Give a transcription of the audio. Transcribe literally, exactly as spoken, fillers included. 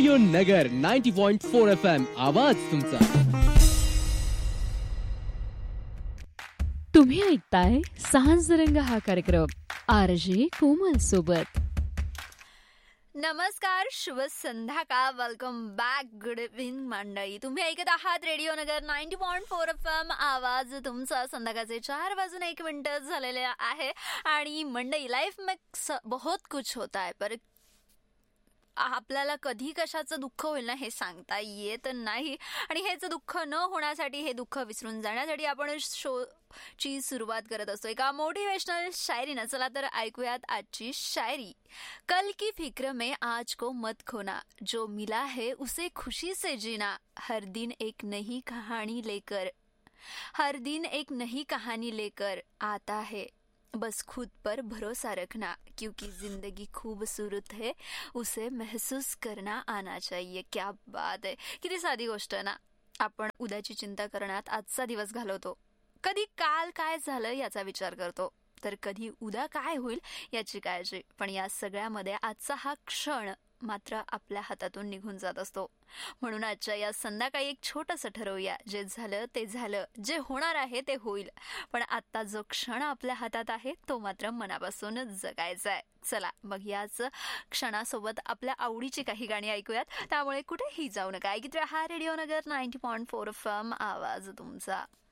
Radio नगर ninety point four F M आवाज तुमचा. तुम्ही ऐकताय सांजरंग हा कार्यक्रम आरजे कोमल सोबत. नमस्कार, शुभ संध्याकाळ, वेलकम बॅक, गुड इव्हनिंग मंडळी. तुम्ही ऐकत आहात रेडिओ नगर ninety point four F M आवाज तुमचा. संध्याकाळचे चार वाजून एक मिनिट झालेले आहे आणि मंडळी लाईफ में बहुत कुछ होता है, पर आपल्याला कधी कशाचं दुःख होईल ना हे सांगता येत नाही. आणि हेच दुःख न होण्यासाठी, हे दुःख विसरून जाण्यासाठी आपण शो ची सुरुवात करत असतो एका मोटिवेशनल शायरीनं. चला तर ऐकूयात आजची शायरी. कल की फिक्र में आज को मत खोना, जो मिला है उसे खुशी से जीना. हर दिन एक नई कहानी लेकर हर दिन एक नई कहानी लेकर आता है, बस खुद पर भरोसा रखना, क्योंकि जिंदगी खूबसूरत है, उसे महसूस करना आना चाहिए. क्या बात आहे. किती साधी गोष्ट ना. आपण उद्याची चिंता करण्यात आजचा दिवस घालवतो. कधी काल काय झालं याचा विचार करतो, तर कधी उद्या काय होईल याची काळजी. पण या सगळ्यामध्ये आजचा हा क्षण मात्र आपल्या हातातून निघून जात असतो. म्हणून आजच्या या संध्याकाळी एक छोटंसं ठरवूया, जे झालं ते झालं, जे होणार आहे ते होईल, पण आता जो क्षण आपल्या हातात आहे तो मात्र मनापासून जगायचा आहे. चला मग याच क्षणासोबत आपल्या आवडीची काही गाणी ऐकूयात. त्यामुळे कुठेही जाऊ नका, ऐकत राहा रेडिओ नगर ninety point four F M आवाज तुमचा.